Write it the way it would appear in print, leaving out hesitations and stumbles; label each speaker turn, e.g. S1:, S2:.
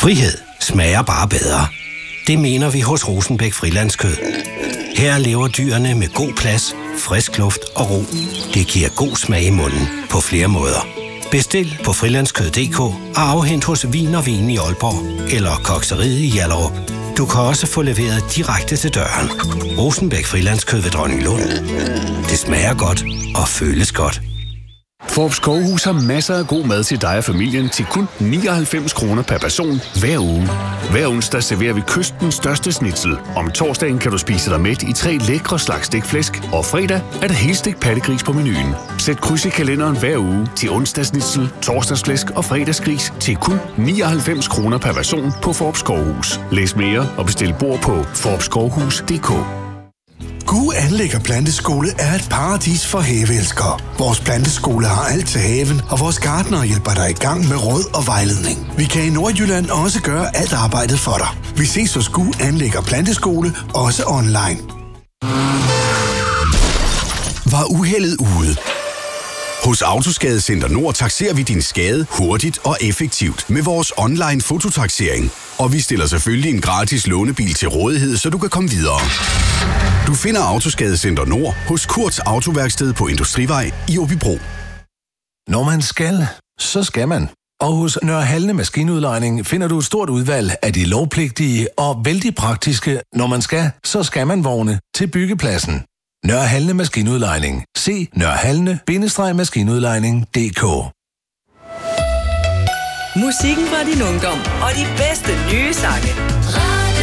S1: Frihed smager bare bedre. Det mener vi hos Rosenbæk Frilandskød. Her lever dyrene med god plads, frisk luft og ro. Det giver god smag i munden på flere måder. Bestil på frilandskød.dk og afhent hos Vin og Vin i Aalborg eller Kokseriet i Hjallerup. Du kan også få leveret direkte til døren. Rosenbæk Frilandskød ved Dronninglund. Det smager godt og føles godt.
S2: Fårup Skovhus har masser af god mad til dig og familien til kun 99 kroner per person hver uge. Hver onsdag serverer vi kystens største schnitzel. Om torsdagen kan du spise dig mæt i 3 lækre slags stegt flæsk, og fredag er der helstegt pattegris på menuen. Sæt kryds i kalenderen hver uge til onsdagsschnitzel, torsdagsflæsk og fredagsgris til kun 99 kroner per person på Fårup Skovhus. Læs mere og bestil bord på fårupskovhus.dk.
S3: Gu Anlæg og Planteskole er et paradis for haveelskere. Vores planteskole har alt til haven, og vores gartnere hjælper dig i gang med råd og vejledning. Vi kan i Nordjylland også gøre alt arbejdet for dig. Vi ses hos Gu Anlæg og Planteskole, også online.
S4: Var uheldet ude? Hos Autoskadecenter Nord takserer vi din skade hurtigt og effektivt med vores online fototaksering. Og vi stiller selvfølgelig en gratis lånebil til rådighed, så du kan komme videre. Du finder Autoskadecenter Nord hos Kurts Autoværksted på Industrivej i Åbybro.
S5: Når man skal, så skal man. Og hos Nørre Halne Maskinudlejning finder du et stort udvalg af de lovpligtige og vældig praktiske, når man skal, så skal man vogne til byggepladsen. Nørre Halne Maskinudlejning. Se nørrehalne-maskinudlejning.dk.
S6: Musikken fra din ungdom og de bedste nye sange.